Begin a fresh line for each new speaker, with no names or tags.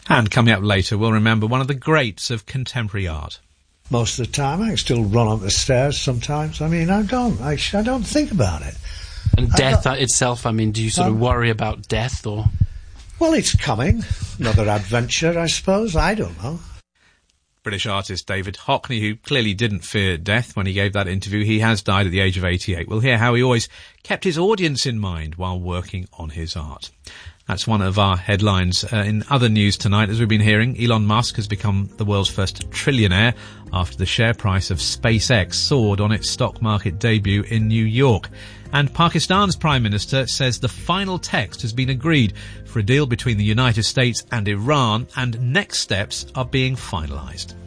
And coming up later, we'll remember one of the greats of contemporary art.
Most of the time, I can still run up the stairs sometimes. I mean, I don't think about it.
And death itself, I mean, do you sort of worry about death, or...?
Well, it's coming. Another adventure, I suppose. I don't know.
British artist David Hockney, who clearly didn't fear death when he gave that interview. He has died at the age of 88. We'll hear how he always kept his audience in mind while working on his art. That's one of our headlines. In other news tonight, as we've been hearing, Elon Musk has become the world's first trillionaire after the share price of SpaceX soared on its stock market debut in New York. And Pakistan's Prime Minister says the final text has been agreed for a deal between the United States and Iran, and next steps are being finalised.